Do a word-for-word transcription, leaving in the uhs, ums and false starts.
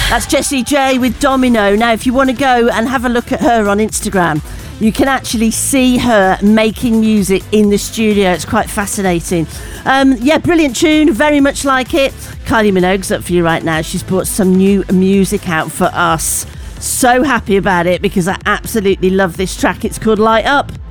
That's Jessie J with Domino. Now, if you want to go and have a look at her on Instagram, you can actually see her making music in the studio. It's quite fascinating. Um, yeah, brilliant tune. Very much like it. Kylie Minogue's up for you right now. She's brought some new music out for us. So happy about it because I absolutely love this track. It's called Light Up.